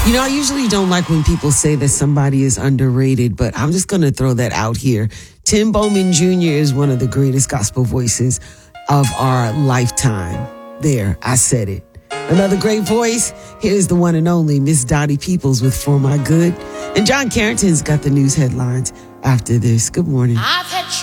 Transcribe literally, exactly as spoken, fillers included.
You know, I usually don't like when people say that somebody is underrated, but I'm just going to throw that out here. Tim Bowman Junior is one of the greatest gospel voices of our lifetime. There, I said it. Another great voice. Here's the one and only Miss Dottie Peoples with For My Good. And John Carrington's got the news headlines after this. Good morning. I've had